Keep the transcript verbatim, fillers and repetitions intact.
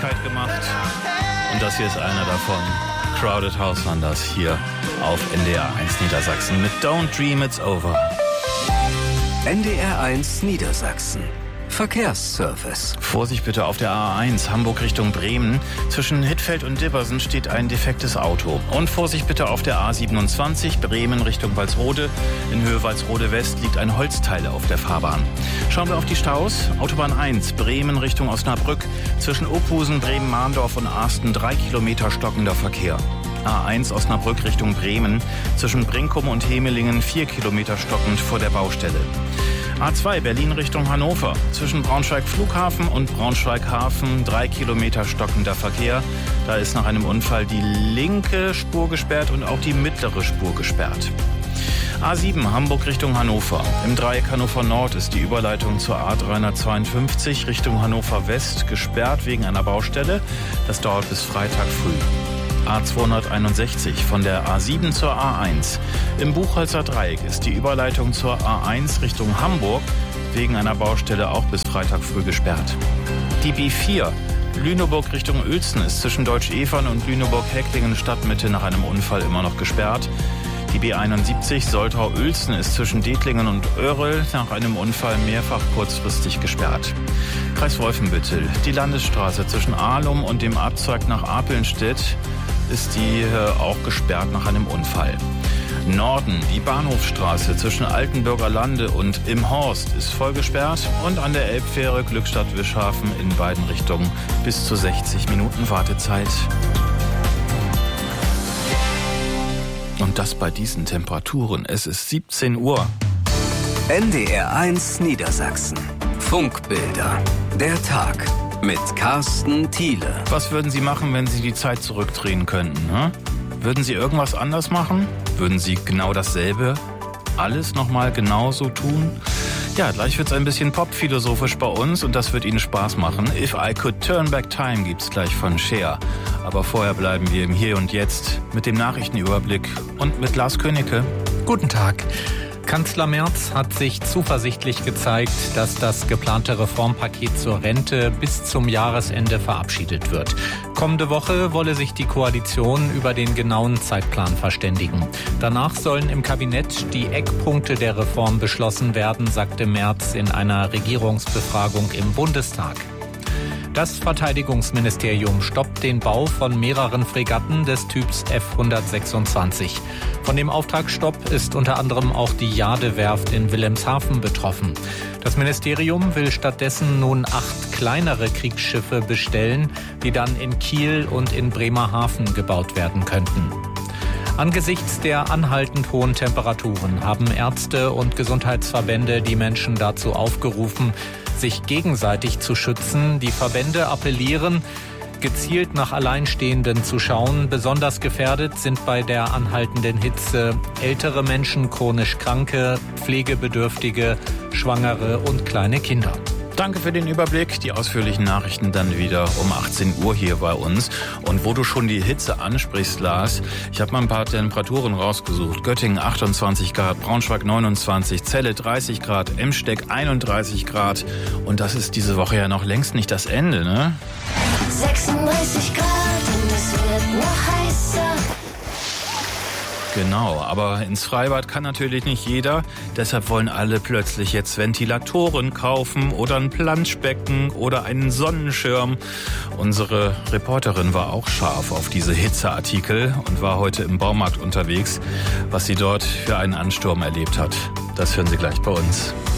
Öffentlichkeit gemacht. Und das hier ist einer davon. Crowded House waren das hier auf N D R eins Niedersachsen mit Don't Dream It's Over. N D R eins Niedersachsen. Verkehrsservice. Vorsicht bitte auf der A eins, Hamburg Richtung Bremen. Zwischen Hittfeld und Dibbersen steht ein defektes Auto. Und Vorsicht bitte auf der A siebenundzwanzig, Bremen Richtung Walsrode. In Höhe Walsrode West liegt ein Holzteil auf der Fahrbahn. Schauen wir auf die Staus. Autobahn eins, Bremen Richtung Osnabrück. Zwischen Opusen, Bremen-Mahndorf und Arsten drei Kilometer stockender Verkehr. A eins Osnabrück Richtung Bremen. Zwischen Brinkum und Hemelingen vier Kilometer stockend vor der Baustelle. A zwei Berlin Richtung Hannover. Zwischen Braunschweig Flughafen und Braunschweig Hafen drei Kilometer stockender Verkehr. Da ist nach einem Unfall die linke Spur gesperrt und auch die mittlere Spur gesperrt. A sieben Hamburg Richtung Hannover. Im Dreieck Hannover Nord ist die Überleitung zur A dreihundertzweiundfünfzig Richtung Hannover West gesperrt wegen einer Baustelle. Das dauert bis Freitag früh. A zweihunderteinundsechzig von der A sieben zur A eins. Im Buchholzer Dreieck ist die Überleitung zur A eins Richtung Hamburg wegen einer Baustelle auch bis Freitag früh gesperrt. Die B vier Lüneburg Richtung Uelzen ist zwischen Deutsch-Evern und Lüneburg-Hecklingen Stadtmitte nach einem Unfall immer noch gesperrt. Die B einundsiebzig Soltau-Uelzen ist zwischen Dettlingen und Oerl nach einem Unfall mehrfach kurzfristig gesperrt. Kreis Wolfenbüttel, die Landesstraße zwischen Ahlum und dem Abzweig nach Apelnstedt ist die auch gesperrt nach einem Unfall. Norden, die Bahnhofstraße zwischen Altenburger Lande und Im Horst ist voll gesperrt und an der Elbfähre Glückstadt-Wischhafen in beiden Richtungen bis zu sechzig Minuten Wartezeit. Und das bei diesen Temperaturen. Es ist siebzehn Uhr. N D R eins Niedersachsen. Funkbilder. Der Tag mit Carsten Thiele. Was würden Sie machen, wenn Sie die Zeit zurückdrehen könnten? Hm? Würden Sie irgendwas anders machen? Würden Sie genau dasselbe alles nochmal genauso tun? Ja, gleich wird's ein bisschen popphilosophisch bei uns und das wird Ihnen Spaß machen. If I Could Turn Back Time gibt's gleich von Cher. Aber vorher bleiben wir im Hier und Jetzt mit dem Nachrichtenüberblick und mit Lars Königke. Guten Tag. Kanzler Merz hat sich zuversichtlich gezeigt, dass das geplante Reformpaket zur Rente bis zum Jahresende verabschiedet wird. Kommende Woche wolle sich die Koalition über den genauen Zeitplan verständigen. Danach sollen im Kabinett die Eckpunkte der Reform beschlossen werden, sagte Merz in einer Regierungsbefragung im Bundestag. Das Verteidigungsministerium stoppt den Bau von mehreren Fregatten des Typs F hundertsechsundzwanzig. Von dem Auftragsstopp ist unter anderem auch die Jade-Werft in Wilhelmshaven betroffen. Das Ministerium will stattdessen nun acht kleinere Kriegsschiffe bestellen, die dann in Kiel und in Bremerhaven gebaut werden könnten. Angesichts der anhaltend hohen Temperaturen haben Ärzte und Gesundheitsverbände die Menschen dazu aufgerufen, sich gegenseitig zu schützen. Die Verbände appellieren, gezielt nach Alleinstehenden zu schauen. Besonders gefährdet sind bei der anhaltenden Hitze ältere Menschen, chronisch Kranke, Pflegebedürftige, Schwangere und kleine Kinder. Danke für den Überblick. Die ausführlichen Nachrichten dann wieder um achtzehn Uhr hier bei uns. Und wo du schon die Hitze ansprichst, Lars, ich habe mal ein paar Temperaturen rausgesucht. Göttingen achtundzwanzig Grad, Braunschweig neunundzwanzig, Celle dreißig Grad, Emsteck einunddreißig Grad. Und das ist diese Woche ja noch längst nicht das Ende, ne? sechsunddreißig Grad und es wird noch heißer. Genau, aber ins Freibad kann natürlich nicht jeder. Deshalb wollen alle plötzlich jetzt Ventilatoren kaufen oder ein Planschbecken oder einen Sonnenschirm. Unsere Reporterin war auch scharf auf diese Hitzeartikel und war heute im Baumarkt unterwegs. Was sie dort für einen Ansturm erlebt hat, das hören Sie gleich bei uns.